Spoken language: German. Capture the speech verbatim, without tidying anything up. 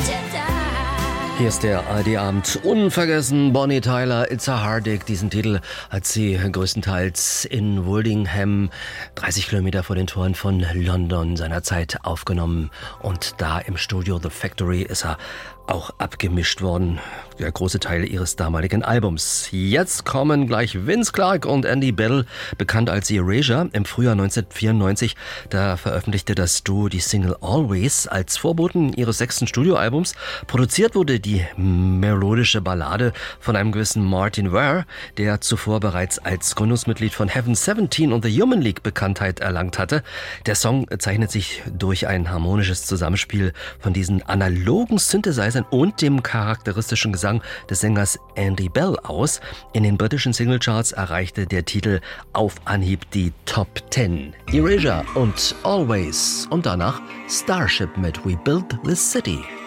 Hier ist der A R D-Abend. Unvergessen, Bonnie Tyler, It's a Heartache. Diesen Titel hat sie größtenteils in Woldingham, dreißig Kilometer vor den Toren von London, seinerzeit aufgenommen. Und da im Studio The Factory ist er auch abgemischt worden, der große Teil ihres damaligen Albums. Jetzt kommen gleich Vince Clarke und Andy Bell, bekannt als Erasure. Im Frühjahr neunzehnhundertvierundneunzig, da veröffentlichte das Duo die Single Always als Vorboten ihres sechsten Studioalbums. Produziert wurde die melodische Ballade von einem gewissen Martin Ware, der zuvor bereits als Gründungsmitglied von Heaven seventeen und The Human League Bekanntheit erlangt hatte. Der Song zeichnet sich durch ein harmonisches Zusammenspiel von diesen analogen Synthesizern und dem charakteristischen Gesang des Sängers Andy Bell aus. In den britischen Singlecharts erreichte der Titel auf Anhieb die Top Ten. Erasure und Always und danach Starship mit We Built This City.